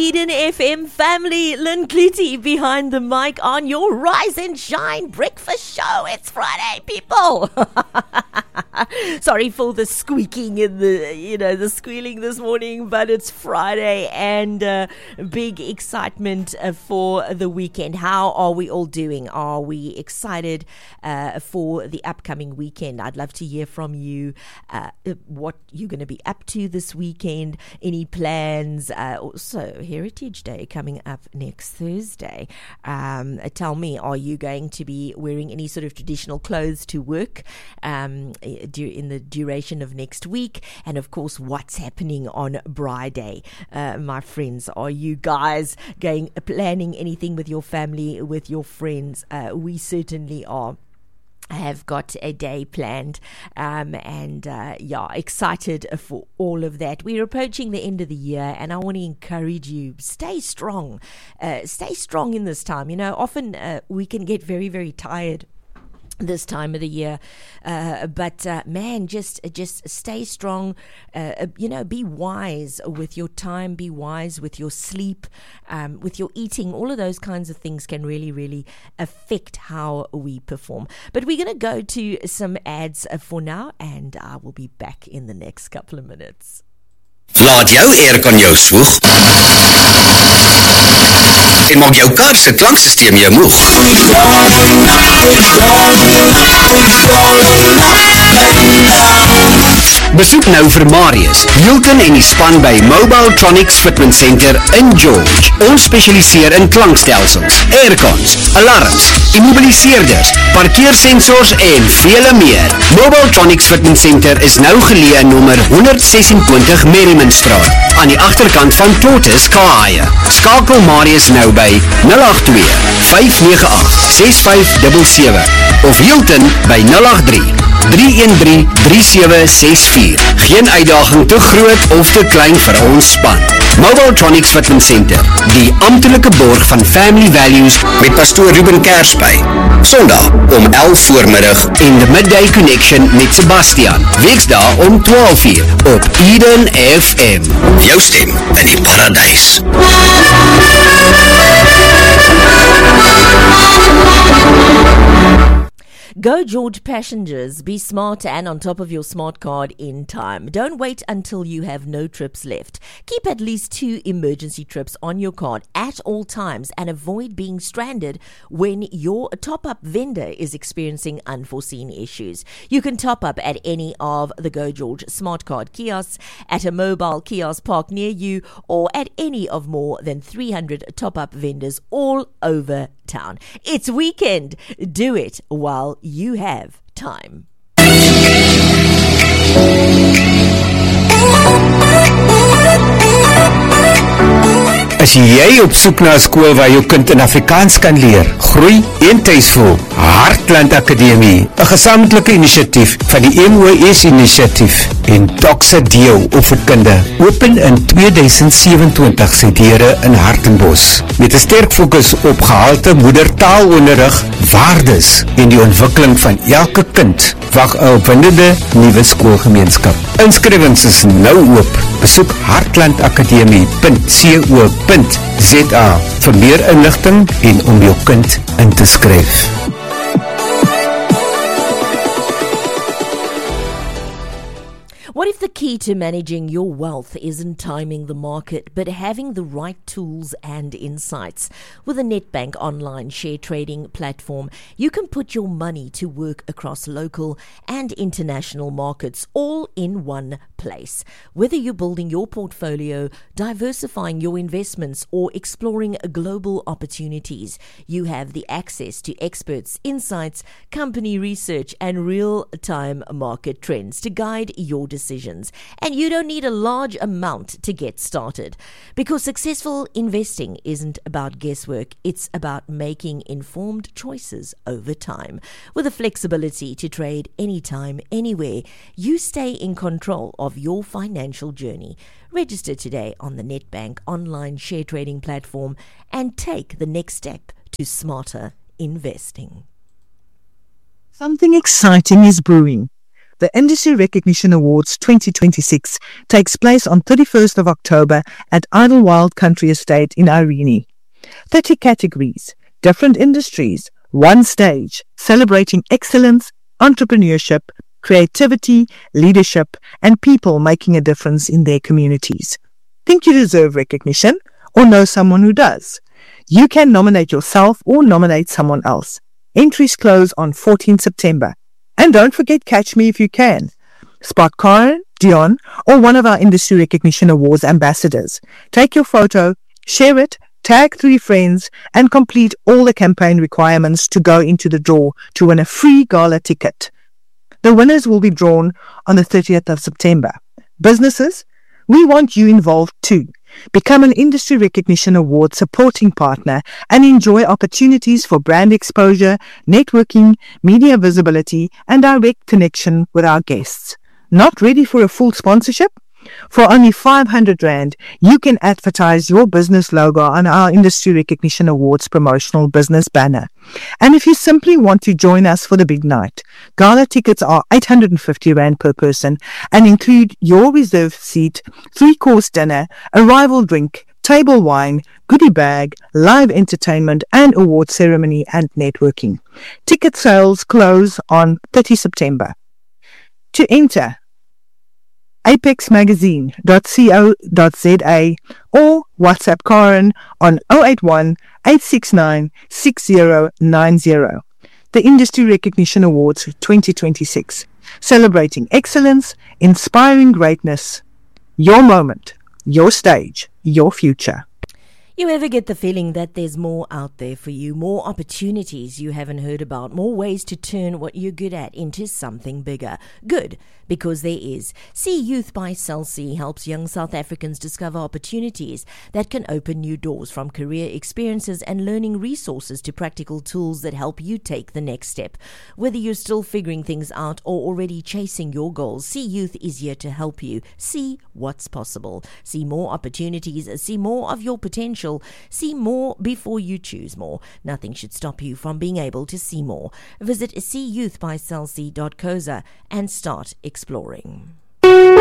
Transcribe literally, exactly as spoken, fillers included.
Eden F M family. Lynn Clutie behind the mic on your Rise and Shine breakfast show. It's Friday, people. Sorry for the squeaking and the, you know, the squealing this morning, but it's Friday and uh, big excitement uh, for the weekend. How are we all doing? Are we excited uh, for the upcoming weekend? I'd love to hear from you uh, what you're going to be up to this weekend. Any plans? Uh, also, Heritage Day coming up next Thursday. Um, tell me, are you going to be wearing any sort of traditional clothes to work um, in the duration of next week? And of course, what's happening on Bride Day, uh, my friends? Are you guys going planning anything with your family, with your friends? Uh, we certainly are. I have got a day planned um, and uh, yeah, excited for all of that. We're approaching the end of the year and I want to encourage you, stay strong. Uh, stay strong in this time. You know, often uh, we can get very, very tired this time of the year, uh, but uh, man, just just stay strong. Uh, you know, be wise with your time. Be wise with your sleep, um, with your eating. All of those kinds of things can really, really affect how we perform. But we're going to go to some ads for now, and I will be back in the next couple of minutes. Laat jou aircon jou swoeg en maak jou kar se klanksysteem jou moeg. Besoek nou vir Marius, Hilton en die span by Mobile Tronics Fitment Center in George. Ons spesialiseer in klankstelsels, aircons, alarms, immobiliseerders, parkeersensors en vele meer. Mobile Tronics Fitment Center is nou geleë in nommer honderd sesentwintig Merrimanstraat, aan die agterkant van Tortoise Kaaie. Skakel Marius nou by nul agt twee, vyf nege agt, ses vyf sewe sewe of Hilton by nul agt drie, drie een drie, drie sewe ses vier. Geen uitdaging te groot of te klein vir ons span. Mobile Tronics Fitment Center, die amptelike borg van Family Values met pastoor Ruben Kersby. Sondag om elf voormiddag en The Midday Connection met Sebastian. Weksdae om twaalf uur op Eden F M. Jou stem in die paradijs. Go George passengers, be smart and on top of your smart card in time. Don't wait until you have no trips left. Keep at least two emergency trips on your card at all times and avoid being stranded when your top-up vendor is experiencing unforeseen issues. You can top up at any of the Go George smart card kiosks, at a mobile kiosk park near you, or at any of more than three hundred top-up vendors all over town. It's weekend. Do it while you have time. As jy op soek na 'n skool waar jou kind in Afrikaans kan leer, groei en tuis voel, Heartland Akademie, 'n gesamentlike inisiatief van die M O S inisiatief en Doxa Deo Opvoedkunde, open in tweeduisend sewenentwintig sy deure in Hartenbos, met 'n sterk fokus op gehalte moedertaalonderrig, waardes en die ontwikkeling van elke kind. Wag 'n opwindende nuwe skoolgemeenskap. Inskrywings is nou oop. Besoek heartlandakademie punt co punt za vir meer inligting en om jou kind in te skryf. What if the key to managing your wealth isn't timing the market, but having the right tools and insights? With a Nedbank online share trading platform, you can put your money to work across local and international markets all in one place. Whether you're building your portfolio, diversifying your investments, or exploring global opportunities, you have the access to experts, insights, company research, and real-time market trends to guide your decisions. And you don't need a large amount to get started, because successful investing isn't about guesswork, it's about making informed choices over time. With the flexibility to trade anytime, anywhere, you stay in control of your financial journey. Register today on the Nedbank online share trading platform and take the next step to smarter investing. Something exciting is brewing. The Industry Recognition Awards twenty twenty-six takes place on thirty-first of October at Idlewild Country Estate in Irene. thirty categories, different industries, one stage, celebrating excellence, entrepreneurship, creativity, leadership, and people making a difference in their communities. Think you deserve recognition or know someone who does? You can nominate yourself or nominate someone else. Entries close on fourteenth September. And don't forget Catch Me If You Can. Spot Karen, Dion, or one of our Industry Recognition Awards ambassadors. Take your photo, share it, tag three friends, and complete all the campaign requirements to go into the draw to win a free gala ticket. The winners will be drawn on the thirtieth of September. Businesses, we want you involved too. Become an Industry Recognition Award supporting partner and enjoy opportunities for brand exposure, networking, media visibility, and direct connection with our guests. Not ready for a full sponsorship? For only five hundred rand, you can advertise your business logo on our Industry Recognition Awards promotional business banner. And if you simply want to join us for the big night, gala tickets are eight hundred fifty rand per person and include your reserved seat, three-course dinner, arrival drink, table wine, goodie bag, live entertainment, and award ceremony and networking. Ticket sales close on thirtieth September. To enter, apex magazine dot co dot za or WhatsApp Karen on zero eight one, eight six nine, six zero nine zero. The Industry Recognition Awards twenty twenty-six, celebrating excellence, inspiring greatness. Your moment, your stage, your future. You ever get the feeling that there's more out there for you, more opportunities you haven't heard about, more ways to turn what you're good at into something bigger? Good, because there is. See Youth by Cell C helps young South Africans discover opportunities that can open new doors, from career experiences and learning resources to practical tools that help you take the next step. Whether you're still figuring things out or already chasing your goals, See Youth is here to help you see what's possible, see more opportunities, see more of your potential. See more before you choose more. Nothing should stop you from being able to see more. Visit see youth by cell c dot co dot za and start exploring.